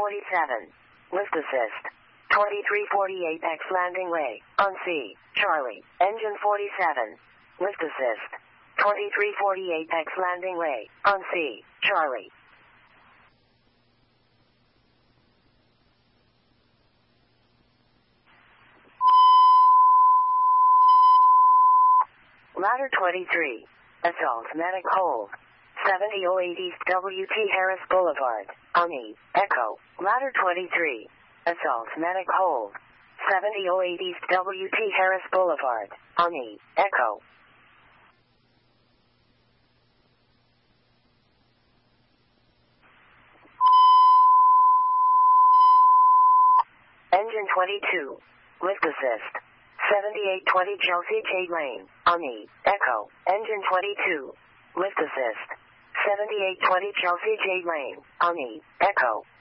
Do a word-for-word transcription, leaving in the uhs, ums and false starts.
forty-seven. Lift assist. twenty-three forty-eight X landing way. On C. Charlie. Engine forty-seven. Lift assist. twenty-three forty-eight X landing way. On C. Charlie. Ladder twenty-three. Assault medic hold. seventy oh eight East W T Harris Boulevard. On E. Echo. Ladder twenty-three. Assault medic hold. seventy oh eight East W T Harris Boulevard. On E. Echo. Engine twenty-two. Lift assist. seventy-eight twenty Chelsea Jade Lane. On E. Echo. Engine twenty-two. Lift assist. seventy-eight twenty Chelsea Jade Lane. On E. Echo.